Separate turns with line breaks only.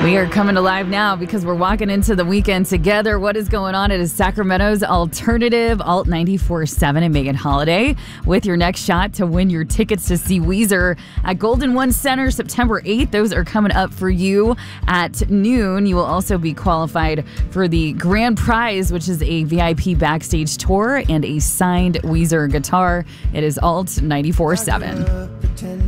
We are coming alive now because we're walking into the weekend together. What is going on? It is Sacramento's alternative Alt 94.7 and Megan Holiday with your next shot to win your tickets to see Weezer at Golden One Center September 8th. Those are coming up for you at noon. You will also be qualified for the grand prize, which is a VIP backstage tour and a signed Weezer guitar. It is Alt 94.7.